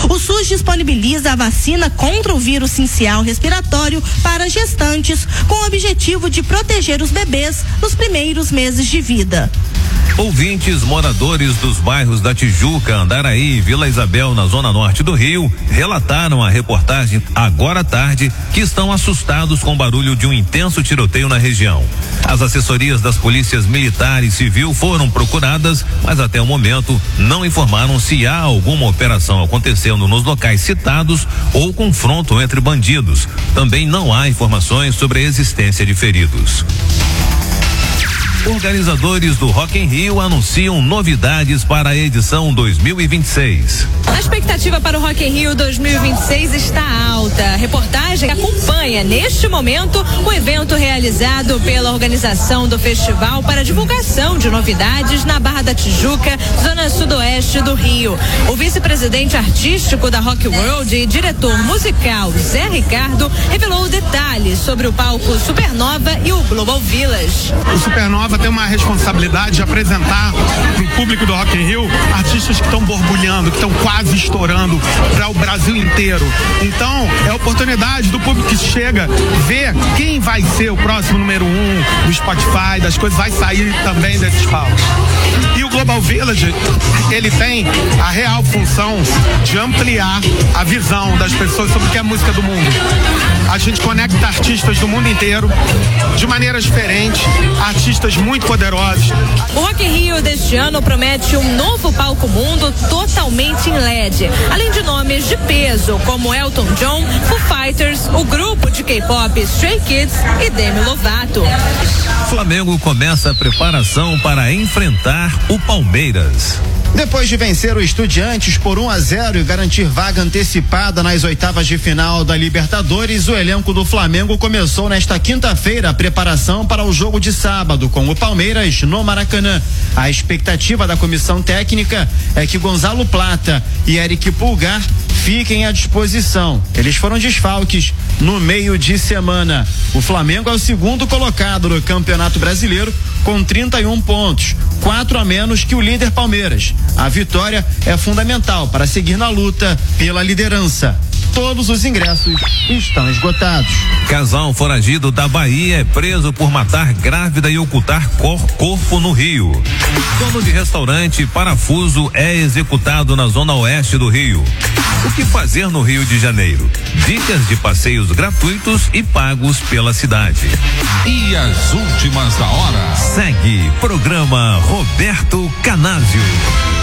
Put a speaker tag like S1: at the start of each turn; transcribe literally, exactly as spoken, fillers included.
S1: O SUS disponibiliza a vacina contra o vírus sincial respiratório para gestantes, com o objetivo de proteger os bebês nos primeiros meses de vida.
S2: Ouvintes moradores dos bairros da Tijuca, Andaraí e Vila Isabel, na zona norte do Rio, relataram à reportagem agora à tarde que estão assustados com o barulho de um intenso tiroteio na região. As assessorias das polícias militar e civil foram procuradas, mas até o momento não informaram se há alguma operação acontecendo nos locais citados ou confronto entre bandidos. Também não há informações sobre a existência de feridos. Organizadores do Rock in Rio anunciam novidades para a edição dois mil e vinte e seis.
S3: A expectativa para o Rock in Rio dois mil e vinte e seis está alta. A reportagem acompanha, neste momento, o evento realizado pela organização do festival para divulgação de novidades na Barra da Tijuca, zona sudoeste do Rio. O vice-presidente artístico da Rock World e diretor musical Zé Ricardo revelou detalhes sobre o palco Supernova e o Global Village.
S4: O Supernova tem uma responsabilidade de apresentar para o público do Rock in Rio artistas que estão borbulhando, que estão quase estourando para o Brasil inteiro. Então, é a oportunidade do público que chega ver quem vai ser o próximo número um do Spotify, das coisas, vai sair também desses palcos. E o Global Village, ele tem a real função de ampliar a visão das pessoas sobre o que é a música do mundo. A gente conecta artistas do mundo inteiro de maneira diferente, artistas muito poderosos.
S3: O Rock in Rio deste ano promete um novo palco mundo totalmente em L E D, além de nomes de peso como Elton John, Foo Fighters, o grupo de K-pop Stray Kids e Demi Lovato.
S2: Flamengo começa a preparação para enfrentar o Palmeiras.
S5: Depois de vencer o Estudiantes por um a zero e garantir vaga antecipada nas oitavas de final da Libertadores, o elenco do Flamengo começou nesta quinta-feira a preparação para o jogo de sábado com o Palmeiras no Maracanã. A expectativa da comissão técnica é que Gonzalo Plata e Eric Pulgar fiquem à disposição. Eles foram desfalques no meio de semana. O Flamengo é o segundo colocado no Campeonato Brasileiro com trinta e um pontos, quatro a menos que o líder Palmeiras. A vitória é fundamental para seguir na luta pela liderança. Todos os ingressos estão esgotados.
S2: Casal foragido da Bahia é preso por matar grávida e ocultar cor, corpo no Rio. Dono de restaurante Parafuso é executado na zona oeste do Rio. O que fazer no Rio de Janeiro? Dicas de passeios gratuitos e pagos pela cidade.
S6: E as últimas da hora.
S2: Segue programa Roberto Canásio.